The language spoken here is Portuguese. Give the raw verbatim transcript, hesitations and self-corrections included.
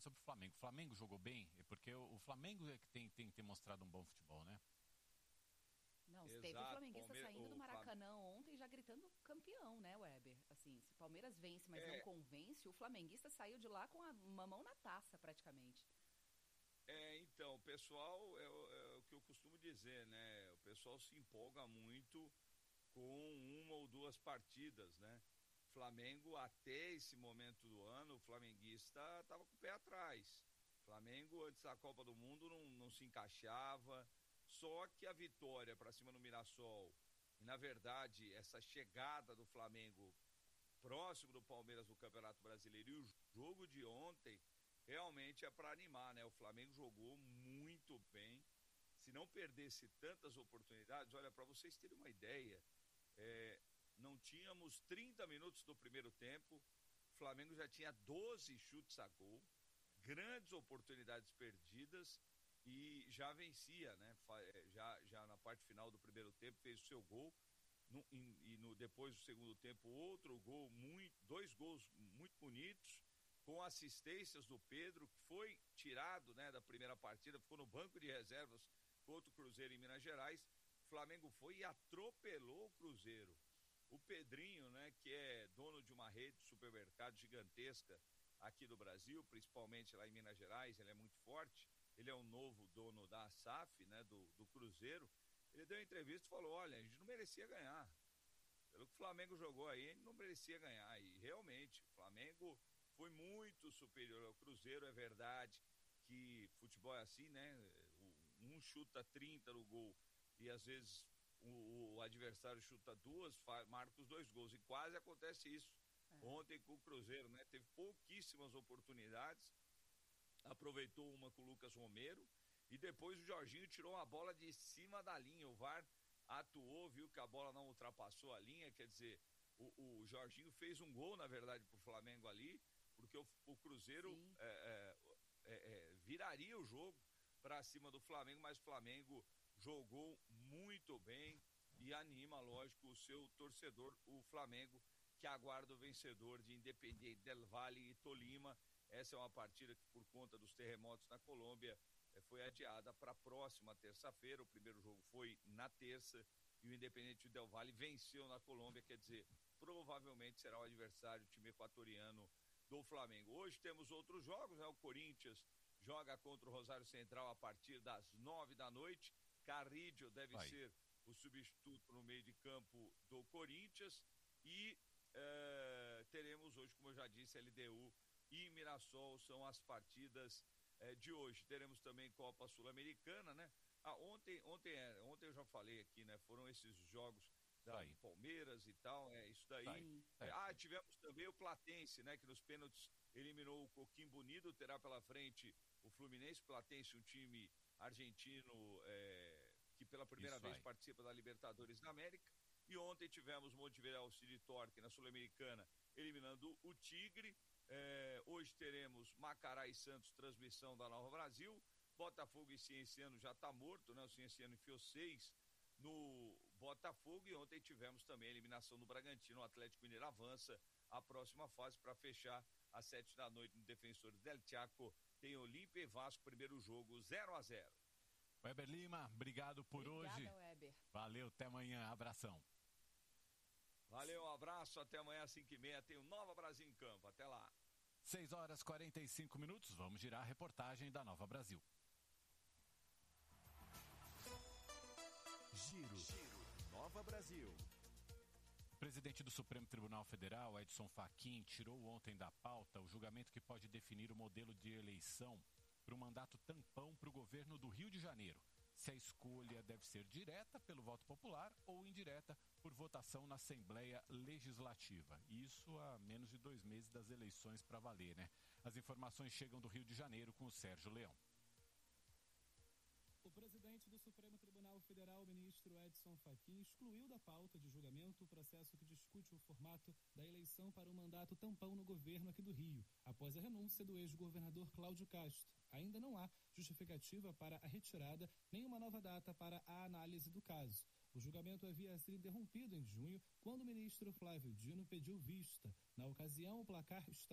rapidamente sobre o Flamengo. O Flamengo jogou bem, porque o, o Flamengo é que tem, tem, tem mostrado um bom futebol, né? Não, Exato, teve o flamenguista Palme- saindo do o Maracanã ontem já gritando campeão, né, Weber? Assim, se o Palmeiras vence, mas É. não convence, o flamenguista saiu de lá com a, uma mão na taça, praticamente. É, então, o pessoal, é, o- é o que eu costumo dizer, né? O pessoal se empolga muito com uma ou duas partidas, né? Flamengo, até esse momento do ano, o flamenguista estava com o pé atrás. Flamengo, antes da Copa do Mundo, não, não se encaixava. Só que a vitória para cima no Mirassol, e na verdade, essa chegada do Flamengo próximo do Palmeiras no Campeonato Brasileiro e o jogo de ontem realmente é para animar, né? O Flamengo jogou muito bem. Se não perdesse tantas oportunidades, olha, para vocês terem uma ideia, é, não tínhamos trinta minutos do primeiro tempo, o Flamengo já tinha doze chutes a gol, grandes oportunidades perdidas e já vencia, né? Fa- é, Já, já na parte final do primeiro tempo fez o seu gol. No, em- e no, depois do segundo tempo, outro gol, muito, dois gols muito bonitos, com assistências do Pedro, que foi tirado, né, da primeira partida, ficou no banco de reservas contra o Cruzeiro em Minas Gerais. O Flamengo foi e atropelou o Cruzeiro. O Pedrinho, né, que é dono de uma rede de supermercado gigantesca aqui do Brasil, principalmente lá em Minas Gerais, ele é muito forte, ele é o novo dono da S A F, né, do, do Cruzeiro. Ele deu uma entrevista e falou, olha, a gente não merecia ganhar. Pelo que o Flamengo jogou aí, a gente não merecia ganhar. E realmente, o Flamengo foi muito superior ao Cruzeiro, é verdade que futebol é assim, né? Um chuta trinta no gol e às vezes o, o adversário chuta duas, fa- marca os dois gols. E quase acontece isso. É. Ontem com o Cruzeiro, né? Teve pouquíssimas oportunidades, aproveitou uma com o Lucas Romero e depois o Jorginho tirou uma bola de cima da linha. O V A R atuou, viu que a bola não ultrapassou a linha, quer dizer, o, o Jorginho fez um gol, na verdade, pro Flamengo ali, porque o, o Cruzeiro Sim. é, é, é, é, viraria o jogo para cima do Flamengo, mas o Flamengo jogou muito bem e anima, lógico, o seu torcedor, o Flamengo, que aguarda o vencedor de Independiente del Valle e Tolima. Essa é uma partida que, por conta dos terremotos na Colômbia, eh, foi adiada para a próxima terça-feira. O primeiro jogo foi na terça e o Independiente del Valle venceu na Colômbia, quer dizer, provavelmente será o adversário, o time equatoriano do Flamengo. Hoje temos outros jogos, né? O Corinthians joga contra o Rosário Central a partir das nove da noite. Carrídio deve Vai. ser o substituto no meio de campo do Corinthians e eh, teremos hoje, como eu já disse, L D U e Mirassol são as partidas eh, de hoje. Teremos também Copa Sul-Americana, né? Ah, ontem, ontem, é, ontem eu já falei aqui, né? Foram esses jogos da, Aí. do Palmeiras e tal, é isso daí. Aí. É, É. ah, tivemos também o Platense, né? Que nos pênaltis eliminou o Coquimbo Unido, terá pela frente o Fluminense. Platense, um time argentino é, que pela primeira Isso vez aí. participa da Libertadores da América. E ontem tivemos Montevideo City Torque na Sul-Americana eliminando o Tigre. É, hoje teremos Macará e Santos, transmissão da Nova Brasil. Botafogo e Cienciano já está morto, né? O Cienciano enfiou seis no Botafogo e ontem tivemos também a eliminação do Bragantino. O Atlético Mineiro avança a próxima fase para fechar às sete da noite no Defensores del Chaco. Tem Olímpia e Vasco, primeiro jogo zero a zero. Weber Lima, obrigado por Obrigada, hoje. Weber. Valeu, até amanhã. Abração. Valeu, um abraço, até amanhã às cinco e meia tem o Nova Brasil em campo, até lá. seis horas e quarenta e cinco minutos, vamos girar a reportagem da Nova Brasil. Giro. Giro. Nova Brasil. O presidente do Supremo Tribunal Federal, Edson Fachin, tirou ontem da pauta o julgamento que pode definir o modelo de eleição para um mandato tampão para o governo do Rio de Janeiro. Se a escolha deve ser direta pelo voto popular ou indireta por votação na Assembleia Legislativa. Isso há menos de dois meses das eleições para valer, né? As informações chegam do Rio de Janeiro com o Sérgio Leão. O presidente do Supremo Tribunal Federal, ministro Edson Fachin, excluiu da pauta de julgamento o processo que discute o formato da eleição para o mandato tampão no governo aqui do Rio, após a renúncia do ex-governador Cláudio Castro. Ainda não há justificativa para a retirada nem uma nova data para a análise do caso. O julgamento havia sido interrompido em junho, quando o ministro Flávio Dino pediu vista. Na ocasião, o placar está